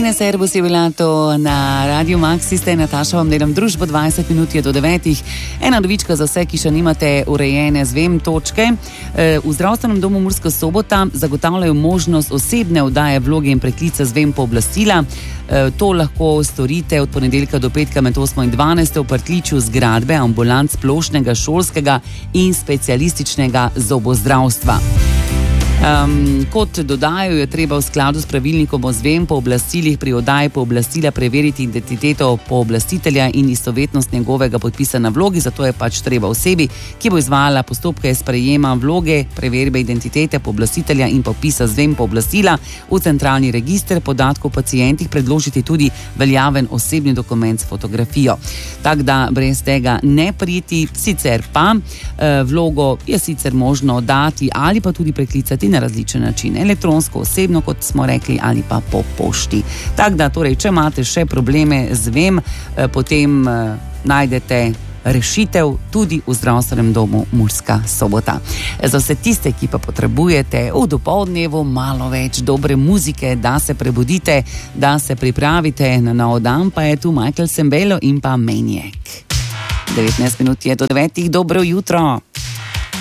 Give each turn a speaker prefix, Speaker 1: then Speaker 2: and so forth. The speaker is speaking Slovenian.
Speaker 1: Bene, servus, je bila to na Radio Maxi, ste Nataša, vam delam družbo, 20 minut je do 9. Ena novička za vse, ki še nimate urejene zvem točke. V zdravstvenem domu Murska Sobota zagotavljajo možnost osebne oddaje vloge in preklica zvem pooblastila. To lahko storite od ponedeljka do petka med 8 in 12 v pritličju zgradbe ambulant splošnega, šolskega in specialističnega zobozdravstva. Kot dodajo, je treba v skladu s pravilnikom o zvem pooblastilih pri oddaji pooblastila preveriti identiteto pooblastitelja in istovetnost njegovega podpisa na vlogi, zato je pač treba osebi, ki bo izvajala postopke sprejema vloge, preverbe identitete pooblastitelja in podpisa zvem pooblastila v centralni register podatkov o pacientih predložiti tudi veljaven osebni dokument s fotografijo. Tako da brez tega ne priti, sicer pa vlogo je sicer možno dati ali pa tudi preklicati na različne načine, elektronsko, osebno, kot smo rekli, ali pa po pošti. Tako da, torej, če imate še probleme z vem, potem najdete rešitev tudi v zdravstvenem domu Murska Sobota. Za vse tiste, ki pa potrebujete v dopoldnevu malo več dobre muzike, da se prebudite, da se pripravite na nov dan, pa je tu Michael Sembello in pa Maniac. 19 minut je do 9. Dobro jutro.